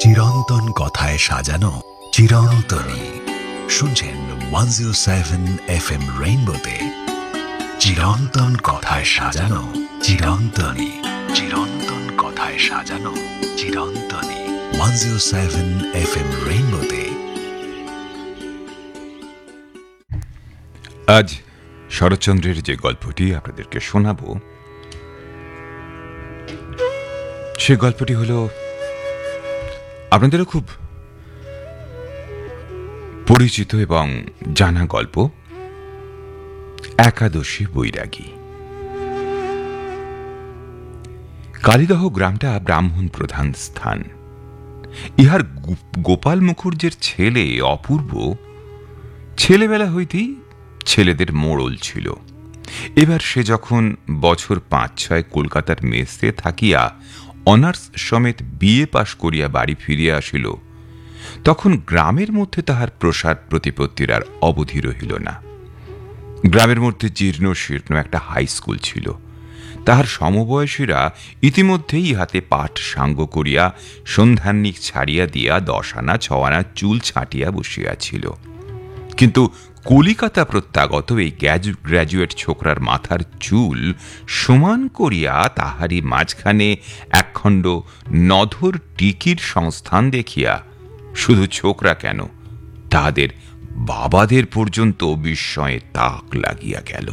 চিরন্তন কথায় সাজানো চিরন্তনী। শুনছেন 107 FM রেইনবোতে চিরন্তন কথায় সাজানো চিরন্তনী। চিরন্তন কথায় সাজানো চিরন্তনী 107 FM রেইনবোতে। আজ শরৎচন্দ্রের যে গল্পটি আপনাদেরকে শোনাবো সে গল্পটি হলো আপনাদেরও খুব পরিচিত এবং জানা গল্প, একাদশী বৈরাগী। কালিদহ গ্রামটা ব্রাহ্মণ প্রধান স্থান। ইহার গোপাল মুখুর্জের ছেলে অপূর্ব ছেলেবেলা হইতেই ছেলেদের মোড়ল ছিল। এবার সে যখন বছর ৫-৬ কলকাতার মেসে থাকিয়া অনার্স সমেত বিএ পাশ করিয়া বাড়ি ফিরিয়া আসিল, তখন গ্রামের মধ্যে তাহার প্রসাদ প্রতিপত্তির আর অবধি রহিল না। গ্রামের মধ্যে জীর্ণ শীর্ণ একটা হাই স্কুল ছিল। তাহার সমবয়সীরা ইতিমধ্যেই ইহাতে পাঠ সাঙ্গ করিয়া সন্ধ্যাহ্নিক ছাড়িয়া দিয়া 10 আনা 6 আনা চুল ছাটিয়া বসিয়াছিল। কিন্তু কলিকাতা প্রত্যাগত এই গ্র্যাজুয়েট ছোকরার মাথার চুল সমান করিয়া তাহারই মাঝখানে একখণ্ড নধর টিকির সংস্থান দেখিয়া শুধু ছোকরা কেন, তাহাদের বাবাদের পর্যন্ত বিস্ময়ে তাক লাগিয়া গেল।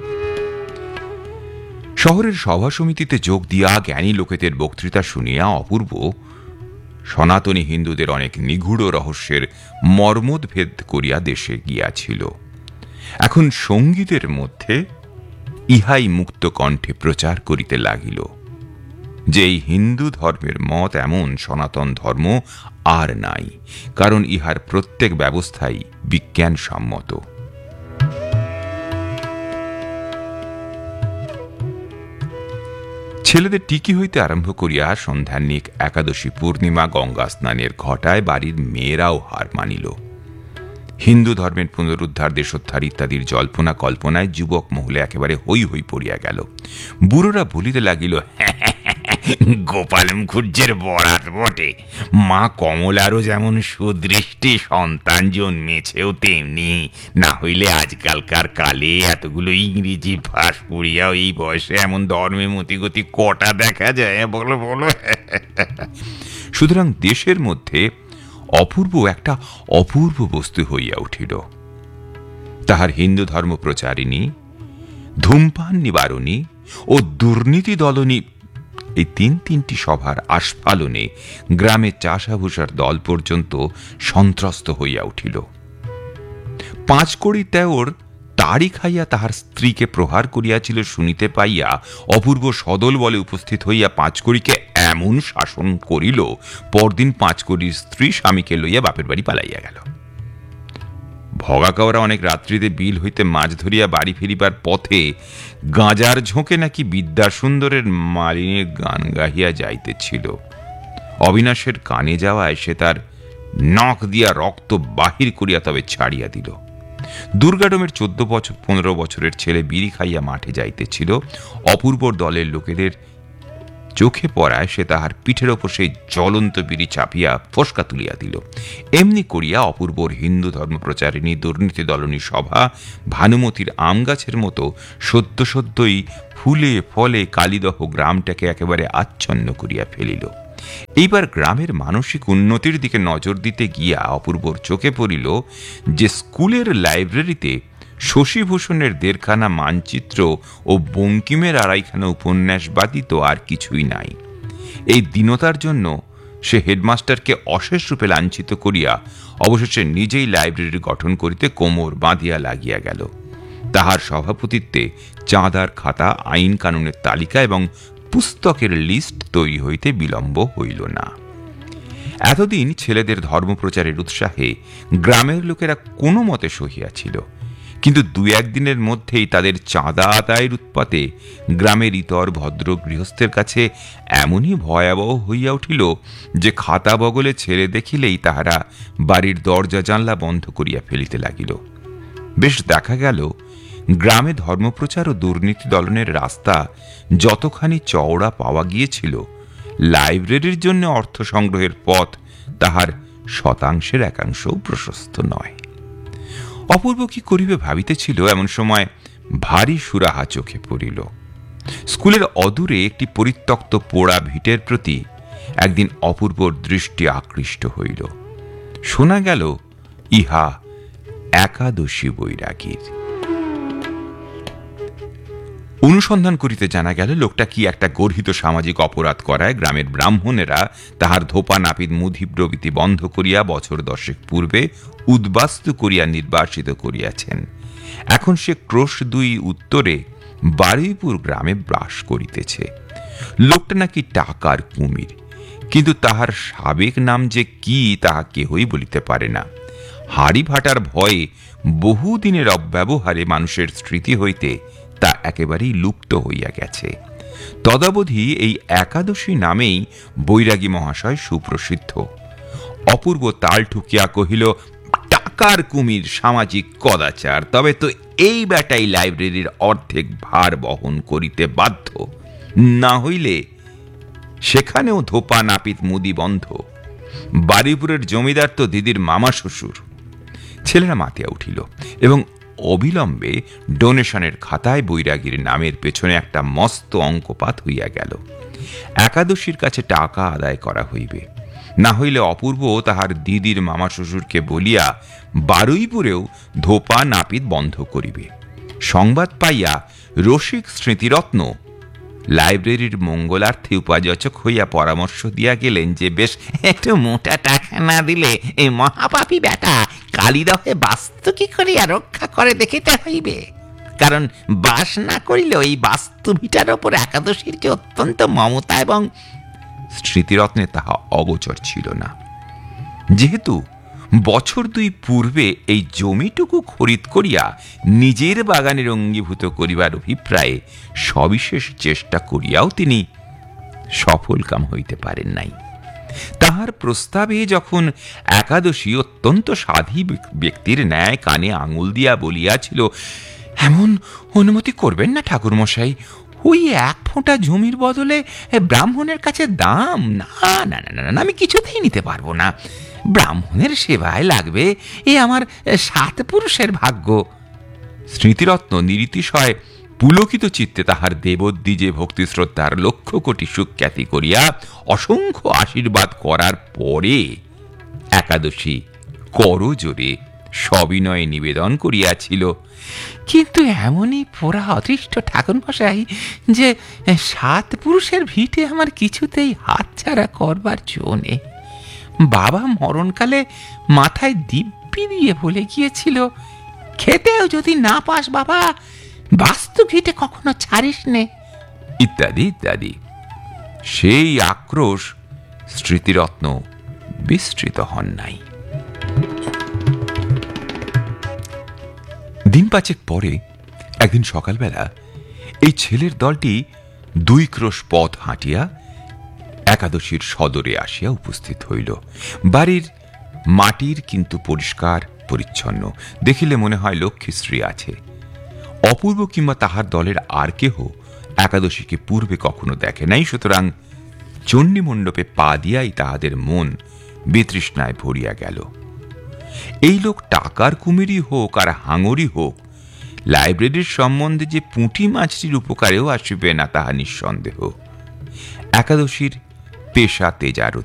শহরের সভা সমিতিতে যোগ দিয়া জ্ঞানী লোকেদের বক্তৃতা শুনিয়া অপূর্ব সনাতনী হিন্দুদের অনেক নিগূঢ় রহস্যের মর্মোদ্ভেদ করিয়া দেশে গিয়াছিল। এখন সঙ্গীতের মধ্যে ইহাই মুক্ত কণ্ঠে প্রচার করিতে লাগিল যে এই হিন্দু ধর্মের মত এমন সনাতন ধর্ম আর নাই, কারণ ইহার প্রত্যেক ব্যবস্থাই বিজ্ঞানসম্মত। ছেলেদের টিকি হইতে আরম্ভ করিয়া সন্ধ্যাহ্নিক একাদশী পূর্ণিমা গঙ্গা স্নানের ঘটায় বাড়ির মেয়েরাও হার মানিল। হিন্দু ধর্মের পুনরুদ্ধার দেশোদ্ধার ইত্যাদির জল্পনা কল্পনায় যুবক মহলে একেবারে হই হই পড়িয়া গেল। বুড়োরা বলিতে লাগিল, গোপাল মুখুর্জের বরাত বটে। মা কমলারও যেমন সুদৃষ্টি সন্তান জন্মেছেও তেমনি, না হইলে আজকালকার কালে এতগুলো ইংরেজি ভাষ পড়িয়াও এই বয়সে এমন ধর্মে মতিগতি কটা দেখা যায়, বলো বলো। সুতরাং দেশের মধ্যে অপূর্ব একটা অপূর্ব বস্তু হইয়া উঠিল। তাহার হিন্দু ধর্ম প্রচারিণী, ধূমপান নিবারণী ও দুর্নীতি দলনী এই তিনটি সভার আস্ফালনে গ্রামে চাষাভূষার দল পর্যন্ত সন্ত্রস্ত হইয়া উঠিল। 5 কড়ি তেওর তাড়ি খাইয়া তাহার স্ত্রীকে প্রহার করিয়াছিল শুনিতে পাইয়া অপূর্ব সদল বলে উপস্থিত হইয়া 5 কড়িকে এমন শাসন করিল, পরদিন 5 কড়ির স্ত্রী স্বামীকে লইয়া বাপের বাড়ি পালাইয়া গেল। ভগাকাওরা অনেক রাত্রিতে বিল হইতে মাছ ধরিয়া বাড়ি ফিরিবার পথে গাঁজার ঝোঁকে নাকি বিদ্যাসুন্দরের মালিনীর গান গাহিয়া যাইতেছিল। অবিনাশের কানে যাওয়ায় সে তার নখ দিয়া রক্ত বাহির করিয়া তবে ছাড়িয়া দিল। দুর্গাডোমের 14-15 বছরের ছেলে বিড়ি খাইয়া মাঠে যাইতেছিল। অপূর্বর দলের লোকেদের চোখে পড়ায় সে তাহার পিঠের ওপর সেই জ্বলন্ত বিড়ি চাপিয়া ফসকা তুলিয়া দিল। এমনি করিয়া অপূর্বর হিন্দু ধর্মপ্রচারিণী দুর্নীতি দলনী সভা ভানুমতির আম গাছের মতো সদ্য সদ্যই ফুলে ফলে কালিদহ গ্রামটাকে একেবারে আচ্ছন্ন করিয়া ফেলিল। এইবার গ্রামের মানসিক উন্নতির দিকে নজর দিতে গিয়া অপূর্বর চোখে পড়িল যে স্কুলের লাইব্রেরিতে শশীভূষণের 1.5 খানা মানচিত্র ও বঙ্কিমের 2.5 খানা উপন্যাস ব্যতীত আর কিছুই নাই। এই দীনতার জন্য সে হেডমাস্টারকে অশেষ রূপে লাঞ্ছিত করিয়া অবশেষে নিজেই লাইব্রেরি গঠন করিতে কোমর বাঁধিয়া লাগিয়া গেল। তাহার সভাপতিত্বে চাঁদার খাতা, আইন কানুনের তালিকা এবং পুস্তকের লিস্ট তৈরি হইতে বিলম্ব হইল না। এতদিন ছেলেদের ধর্মপ্রচারের উৎসাহে গ্রামের লোকেরা কোনো মতে সহিয়াছিল, কিন্তু 2-1 দিনের মধ্যেই তাদের চাঁদা আদায়ের উৎপাতে গ্রামের ইতর ভদ্র গৃহস্থের কাছে এমনই ভয়াবহ হইয়া উঠিল যে খাতা বগলে ছেলে দেখিলেই তাহারা বাড়ির দরজা জানলা বন্ধ করিয়া ফেলিতে লাগিল। বেশ দেখা গেল গ্রামে ধর্মপ্রচার ও দুর্নীতি দলনের রাস্তা যতখানি চওড়া পাওয়া গিয়েছিল, লাইব্রেরির জন্য অর্থ সংগ্রহের পথ তাহার শতাংশের একাংশও প্রশস্ত নয়। অপূর্ব কি করিবে ভাবিতেছিল, এমন সময় ভারী সুরাহা চোখে পড়িল। স্কুলের অদূরে একটি পরিত্যক্ত পোড়া ভিটের প্রতি একদিন অপূর্বর দৃষ্টি আকৃষ্ট হইল। শোনা গেল ইহা একাদশী বৈরাগীর। অনুসন্ধান করিতে জানা গেল লোকটা কি একটা গর্হিত সামাজিক অপরাধ করায় গ্রামের ব্রাহ্মণেরা তাহার ধোপা নাপিত মুদি প্রভৃতি বন্ধ করিয়া বছর 10 পূর্বে উদ্বাস্তু করিয়া নির্বাসিত করিয়াছেন। এখন সে ক্রোশ 2 উত্তরে বারুইপুর গ্রামে বাস করিতেছে। লোকটা নাকি টাকার কুমির, কিন্তু তাহার সাবেক নাম যে কি তাহা কেহই বলিতে পারে না। হাড়ি ভাটার ভয়ে বহুদিনের অব্যবহারে মানুষের স্মৃতি হইতে তা একেবারেই লুপ্ত হইয়া গেছে। তদাবধি এই একাদশী নামেই বৈরাগী মহাশয় সুপ্রসিদ্ধ। অপূর্ব তাল ঠুকিয়া কহিল, টাকার কুমির, সামাজিক কদাচার, তবে তো এই বেটাই লাইব্রেরির অর্ধেক ভার বহন করিতে বাধ্য, না হইলে সেখানেও ধোপা নাপিত মুদি বন্ধ। বারুইপুরের জমিদার তো দিদির মামা শ্বশুর। ছেলেরা মাতিয়া উঠিল এবং অবিলম্বে ডোনেশনের খাতায় বৈরাগীর নামের পেছনে একটা মস্ত অঙ্কপাত হইয়া গেল। একাদশীর কাছে টাকা আদায় করা হইবে, না হইলে অপূর্ব তাহার দিদির মামা শ্বশুরকে বলিয়া বারুইপুরেও ধোপা নাপিত বন্ধ করিবে। সংবাদ পাইয়া রসিক স্মৃতিরত্ন লাইব্রেরির মঙ্গলার্থে উপাযোজক হইয়া পরামর্শ দিয়া গেলেন যে বেশ একটু মোটা টাকা না দিলে এই মহাপাপী বেটা কালিদহে বাস্তু কি করিয়া রক্ষা করে দেখিতে হইবে, কারণ বাস না করিলেও এই বাস্তু ভিটার ওপর একাদশীর যে অত্যন্ত মমতা এবং স্মৃতিরত্নে তাহা অগোচর ছিল না। যেহেতু বছর 2 পূর্বে এই জমিটুকু খরিদ করিয়া নিজের বাগানের অঙ্গীভূত করিবার অভিপ্রায়ে সবিশেষ চেষ্টা করিয়াও তিনি সফল কাম হইতে পারেন নাই। তাহার প্রস্তাবে যখন একাদশী অত্যন্ত সাধী ব্যক্তির ন্যায় কানে আঙুল দিয়া বলিয়াছিল, এমন অনুমতি করবেন না ঠাকুরমশাই, ওই 1 ফোঁটা জমির বদলে ব্রাহ্মণের কাছে দাম, না না না না, আমি কিছুতেই নিতে পারবো না। ব্রাহ্মণের সেবায় লাগবে এ আমার 7 পুরুষের ভাগ্য। স্মৃতিরত্ন নিরীতিশয় পুলকিত চিত্তে তাহার দেবদ্বিজে ভক্তি শ্রদ্ধার 1,00,000 কোটি সুখ্যাতি করিয়া অসংখ্য আশীর্বাদ করার পরে একাদশী করজোরে সবিনয়ে নিবেদন করিয়াছিল, কিন্তু এমনই পোড়া অদৃষ্ট ঠাকুরমশাই যে 7 পুরুষের ভিটে আমার কিছুতেই হাতছাড়া করবার জো নেই। বাবা মরণকালে মাথায় দিব্যি দিয়ে বলে গিয়েছিল, খেতেও যদি না পাস বাবা, বাস্তু ভিটে কখনো ছাড়িস নে, ইত্যাদি ইত্যাদি। সেই আক্রোশ স্মৃতিরত্ন বিস্তৃত হন নাই। দিন 5 পরে একদিন সকালবেলা এই ছেলের দলটি 2 ক্রোশ পথ হাঁটিয়া একাদশীর সদরে আসিয়া উপস্থিত হইল। বাড়ির মাটির কিন্তু পরিষ্কার পরিচ্ছন্ন, দেখিলে মনে হয় লক্ষ্মীশ্রী আছে। অপূর্ব কিংবা তাহার দলের আর কেহ একাদশীকে পূর্বে কখনো দেখে নাই, সুতরাং চণ্ডীমণ্ডপে পা দিয়াই তাহাদের মন বিতৃষ্ণায় ভরিয়া গেল। এই লোক টাকার কুমিরই হোক আর হাঙরই হোক, লাইব্রেরির সম্বন্ধে যে পুঁটি মাছটির উপকারেও আসিবে না তাহা নিঃসন্দেহ। একাদশীর পেশা তেজারতি,